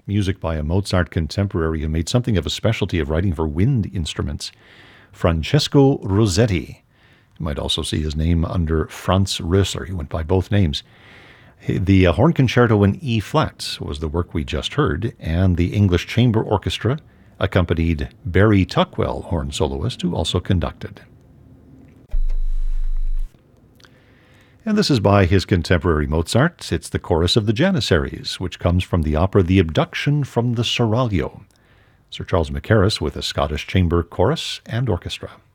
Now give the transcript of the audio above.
music by a Mozart contemporary who made something of a specialty of writing for wind instruments, Francesco Rossetti. You might also see his name under Franz Rösler. He went by both names. The Horn Concerto in E-flat was the work we just heard, and the English Chamber Orchestra accompanied Barry Tuckwell, horn soloist, who also conducted. And this is by his contemporary Mozart. It's the chorus of the Janissaries, which comes from the opera The Abduction from the Seraglio. Sir Charles Mackerras with a Scottish Chamber Chorus and Orchestra.